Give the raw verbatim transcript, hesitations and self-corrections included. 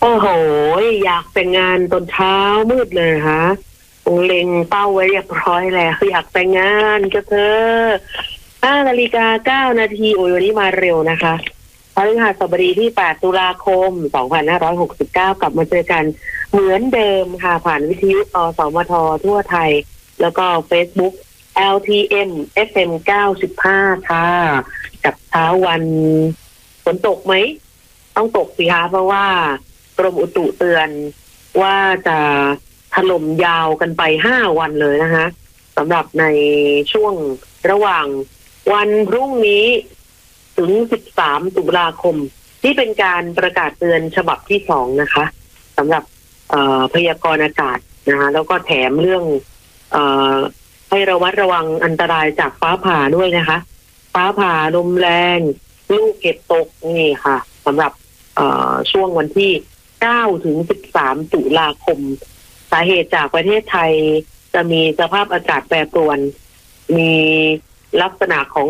โอ้โหอยากแต่งงานตอนเช้ามืดเลยฮะคงเล็งเป้าไว้เรียบร้อยแล้วอยากแต่งงานกับเธอห้านาฬิกาเก้านาทีโอ้ยวันนี้มาเร็วนะคะพฤหัสบดีที่แปดตุลาคมสองพันห้าร้อยหกสิบเก้ากลับมาเจอกันเหมือนเดิมค่ะผ่านวิทยุอสมททั่วไทยแล้วก็ Facebook แอล ที เอ็ม เอฟ เอ็ม เก้าสิบห้าค่ะกับเช้าวันฝนตกไหมต้องตกสิคะเพราะว่ากรมอุตุเตือนว่าจะถล่มยาวกันไปห้าวันเลยนะคะสำหรับในช่วงระหว่างวันพรุ่งนี้ถึงสิบสามตุลาคมที่เป็นการประกาศเตือนฉบับที่สองนะคะสำหรับพยากรณ์อากาศนะคะแล้วก็แถมเรื่องเอ่อให้ระวัดระวังอันตรายจากฟ้าผ่าด้วยนะคะฟ้าผ่าลมแรงลูกเห็บตกนี่ค่ะสำหรับช่วงวันที่เก้าถึงสิบสามตุลาคมสาเหตุจากประเทศไทยจะมีสภาพอากาศแปรปรวนมีลักษณะของ